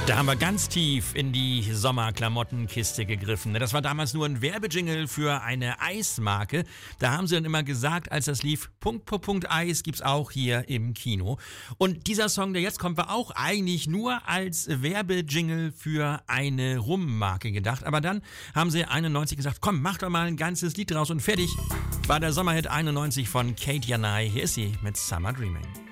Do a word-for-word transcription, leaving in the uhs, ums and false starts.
Da haben wir ganz tief in die Sommerklamottenkiste gegriffen. Das war damals nur ein Werbejingle für eine Eismarke. Da haben sie dann immer gesagt, als das lief, Punkt, Punkt, Punkt, Eis gibt's auch hier im Kino. Und dieser Song, der jetzt kommt, war auch eigentlich nur als Werbejingle für eine Rummarke gedacht. Aber dann haben sie einundneunzig gesagt, komm, mach doch mal ein ganzes Lied draus und fertig. War der Sommerhit einundneunzig von Kate Janai. Hier ist sie mit Summer Dreaming.